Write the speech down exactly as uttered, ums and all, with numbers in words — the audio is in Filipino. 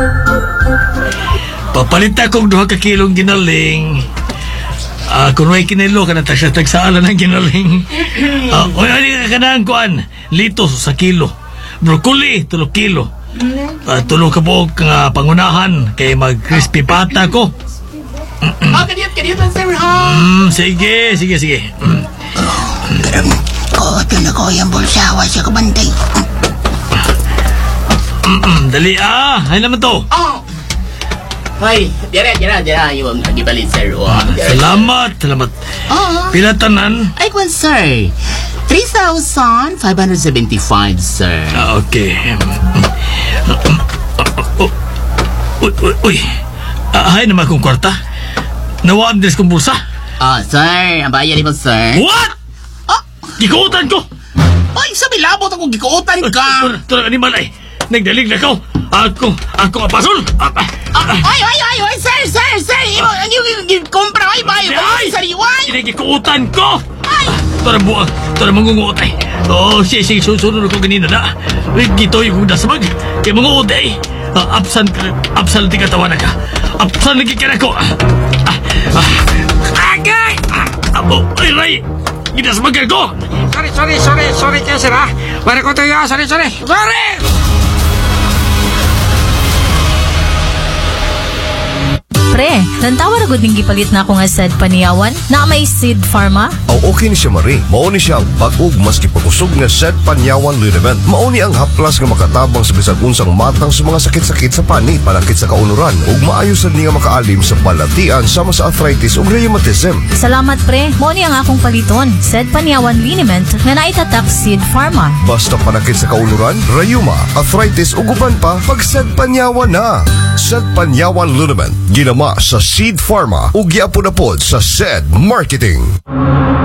Papalita kong duha ka kilong ginaling. Ah, kung may kinilo ka na tagsatagsaala ng ginaling. Ah, o yan ka na ang kuan. Lito sa kilo. Broccoli, tulo kilo. Ah, tulo ka po nga pangunahan kay mag-crispy pata ko. Ah, kaniyot, kaniyot lang, sir, ha? Mm, sige, sige, sige. Mm. Oo, ito na ko yung bulsawa sa kabantay. Mm-mm, dali ah, ay naman to. Oh! Hoy, dira, dira, dira, yung nagibalin, sir. Oh, Salamat, salamat. Oh, Pila tanan? ay, kwan, sir. three thousand five hundred seventy-five, sir. Ah, okay. Uy, uy, uy. Ah, ay naman kong kwarta. Nawaan din kong bulsa. Ah, sir, ang bayan mo, sir. What? Ah, Gikuutan ko. ay, sabi labot ako, gikuutan ka. Tura, tura, animal ay. Nagdalig na ko. Ako, ako apasol. Ah, ah, Ah, ay, ay, ay, ay, sir, sir, sir, imo, yung, yung, kumpra, ay, bayo, Ay! sa sariwan. Kinagikuutan ko. Ay, Tura buang, tura mangunguot ay. Oh, sige, sige, susunod ko ganina na. Gito yung dasmag. Kaya mangunguot ay. Uh, absan, absan di katawan na ka. Absan lagi ka na ko. Ah, ah, agay! Ah, abo, ay, ray. Ginasmag ko. Sorry, sorry, sorry, sorry kayo sir ha. Wala ko tayo, sorry, sorry. Sorry! Pre, nantawa na gud ning gipalit na ako nga sad paniyawan na may Seed Pharma. Ang okay ni siya Marie, mao ni siya ang bag-og maski pag-usog nga Set Panyawan Liniment. Mao ni ang haplas nga makatabang sa bisag unsang matang sa mga sakit-sakit sa pani, palakit sa kaunuran ug maayo sad ni nga makaalim sa balatian sama sa arthritis ug rheumatism. Salamat pre, mo ni ang akong paliton. Seed Panyawan Liniment nga naitatak Seed Pharma. Basta panakit sa kaunuran, rheuma, arthritis ug uban pa, pag Set Panyawan na. Set Panyawan Liniment, ginama sa Seed Pharma ug giapon na pod sa Zed Marketing.